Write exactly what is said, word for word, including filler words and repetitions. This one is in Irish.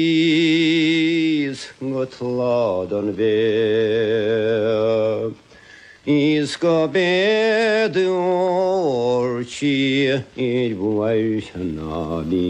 Is gotladen ve iska bedorchi il buai shanani